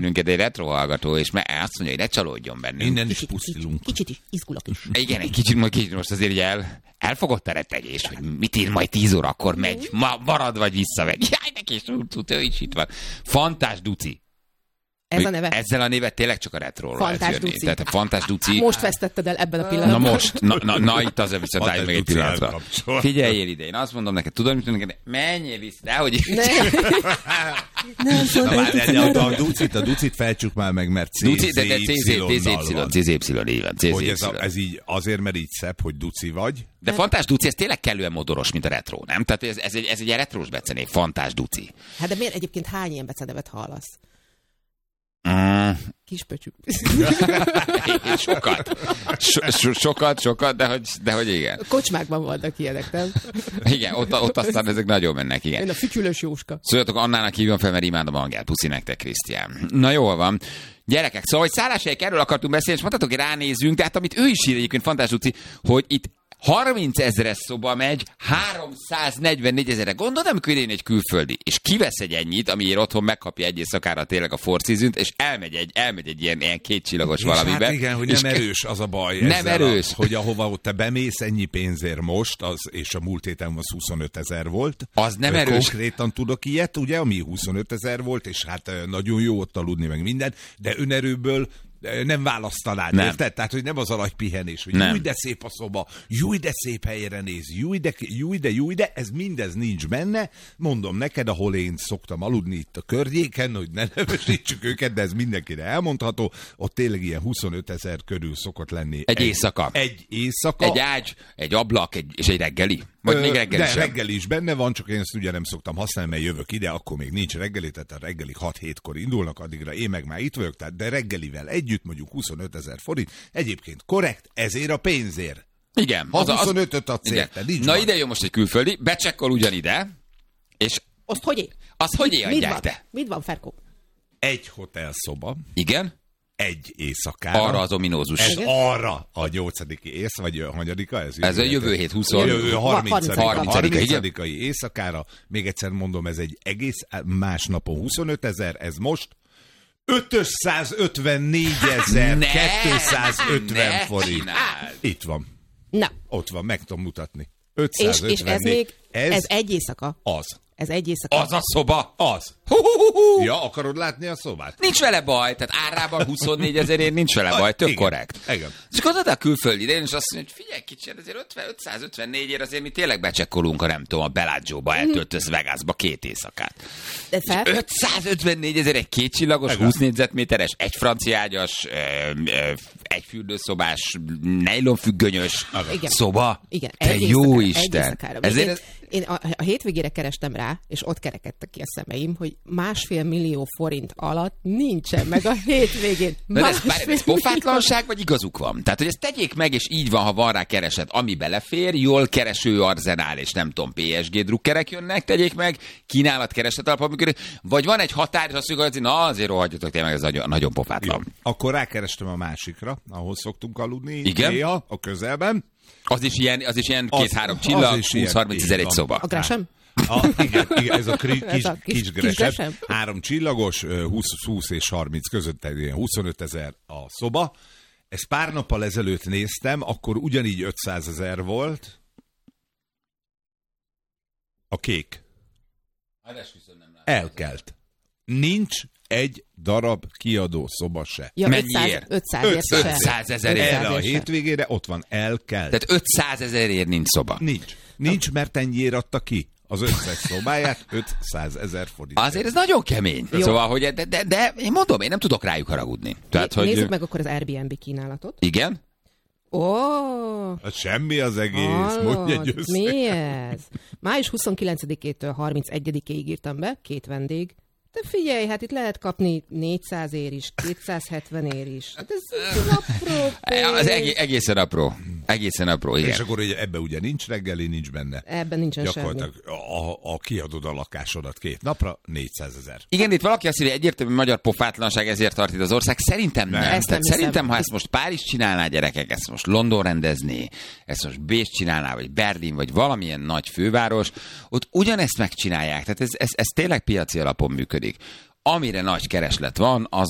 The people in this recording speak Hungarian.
bennünket egy retro hallgató, és azt mondja, hogy ne csalódjon bennünk. Innen is pusztilunk. Kicsit is, izgulok is. Igen, egy kicsit most azért ugye elfogott a rettegés, hogy mit ír majd 10 órakor megy, marad vagy visszamegy. Jaj, neki is ő is itt van. Fantás Duci. Ez a neve? Ezzel a névet tényleg csak a retróról lehet jönni. Tehát a Fantás Duci... Most vesztetted el ebben a pillanatban. Na most, na itt az viszont állj meg egy pillanatra. Figyeljél ide, én azt mondom neked, tudod, mit mondom neked? Menjél vissza, dehogy is. A Ducit felcsuk már meg, mert CZY-nal. Ez így azért, mert így szebb, hogy Duci vagy. De Fantás Duci, ez tényleg kellően modoros, mint a retro, nem? Tehát ez egy retrós becenév, Fantás Duci. Hát de miért egyébként hány ilyen becenevet hallasz? Kispöcsük. Sokat, de hogy igen. A kocsmákban vannak ilyenek, nem? Igen, ott aztán ezek nagyon mennek, igen. Én a fütyülős Jóska. Szóljatok Annának, hívjon fel, mert imádom a hangját. Puszi nektek, Krisztián. Na jól van. Gyerekek, szóval, hogy szálláshelyek, erről akartunk beszélni, és mondhatok, hogy ránézzünk, tehát amit ő is ír egyébként, Fantás Duci, hogy itt 30 000-es szoba megy, 344 000-re. Gondolod, amikor én egy külföldi, és kivesz egy ennyit, amiért otthon megkapja egy éjszakára tényleg a Four Seasons, és elmegy egy ilyen 2 csillagos valamibe. Hát igen, hogy nem erős az a baj. Nem erős. Hogy ahova te bemész ennyi pénzért most, és a múlt héten az 25 000 volt. Az nem erős. Konkrétan tudok ilyet, ugye, ami 25 000 volt, és hát nagyon jó ott aludni, meg minden, de önerőből nem választanád, érted? Tehát, hogy nem az a nagy pihenés, hogy júj, de szép a szoba, júj, de szép helyre néz, júj, de, ez mindez nincs benne. Mondom neked, ahol én szoktam aludni itt a környéken, hogy ne nevesítsük őket, de ez mindenkire elmondható, ott tényleg ilyen 25 000 körül szokott lenni. Egy éjszaka. Egy éjszaka. Egy ágy, egy ablak, és egy reggeli. Vagy még reggeli sem. Reggeli is benne van, csak én ezt ugye nem szoktam használni, mert jövök ide, akkor még nincs reggeli, tehát a reggeli 6-7-kor indulnak, addigra én meg már itt vagyok, tehát de reggelivel együtt mondjuk 25 000 forint. Egyébként korrekt, ezért a pénzért. Igen. Ha 25-öt adsz érte, nincs. Na ide jön most egy külföldi, becsekkol ugyanide, és... Azt hogy adják te? Mit van, Ferkó? Egy hotelszoba. Igen. Egy éjszakára. Arra az ominózus. Ez arra a 8. ész, vagy a hanyadika? Ez a jövő hét 20. Jövő 30. 30. éjszakára. Még egyszer mondom, ez egy egész más napon 25 000, ez most 554 250 forint. Itt van. Na. Ott van, meg tudom mutatni. 554. És ez még, ez egy éjszaka? Az. Ez egy éjszaka? Az a szoba? Az. Ja, akarod látni a szobát? Nincs vele baj, tehát árában 24 000-ért nincs vele baj, tök korrekt. Igen. És akkor oda a külföldi idején, és azt mondja, hogy figyelj kicsit, azért 554-ért azért mi tényleg becsekkolunk a nem tudom, a Bellagio-ba eltöltesz Vegasba 2 éjszakát. 554 000 egy 2 csillagos, 20 négyzetméteres, egy francia ágyas, egy fürdőszobás, nejlonfüggönyös szoba. Igen. Te jó Isten! Én a hétvégére kerestem rá, és ott kerekedtek ki a szemeim, hogy 1,5 millió forint alatt nincsen meg a hétvégén. Ez pofátlanság, vagy igazuk van? Tehát, hogy ezt tegyék meg, és így van, ha van rá kereset, ami belefér, jól kereső arzenál, és nem tudom, PSG drukkerek jönnek, tegyék meg, kínálat kereset alapon működik, vagy van egy határ, és azt mondjuk, hogy na azért rohadjatok, tényleg ez nagyon pofátlan. Jó. Akkor rákerestem a másikra, ahol szoktunk aludni. Igen? Néha, a közelben. Az is ilyen 2-3 csillag, 20-30 000 egy szoba. A Gresham? Igen, ez a kis Gresham. 3 csillagos, 20 és 30 között, ilyen 25 000 a szoba. Ezt pár nappal ezelőtt néztem, akkor ugyanígy 500 000 volt. A kék. Elkelt. Nincs egy darab kiadó szoba se. Ja, mennyiért? 500 000 Erre a hétvégére ott van, elkelt. Tehát 500 000-ért nincs szoba. Nincs, mert ennyiért adta ki az összes szobáját, 500 000 forint. Azért ez nagyon kemény. Jó. Szóval, hogy de én mondom, én nem tudok rájuk haragudni. Tehát, nézzük meg akkor az Airbnb kínálatot. Igen? Hát semmi az egész, mondj egy össze. Mi ez? Május 29-től 31-ig írtam be, 2 vendég. De figyelj, hát itt lehet kapni 400 ér is, 270 ér is. Hát ez apró pénz. Az egészen apró. Egészen apró, igen. És akkor ebbe ugye nincs reggeli, nincs benne. Ebben nincsen gyakorlatilag semmi. Kiadod a lakásodat 2 napra, 400 000. Igen, itt valaki azt mondja, hogy egyértelmű magyar pofátlanság, ezért tart itt az ország. Szerintem nem. Szerintem, ha ezt most Párizs csinálná, gyerekek, ezt most London rendezné, ezt most Bécs csinálná, vagy Berlin, vagy valamilyen nagy főváros, ott ugyanezt megcsinálják. Tehát ez tényleg piaci alapon működik. Amire nagy kereslet van,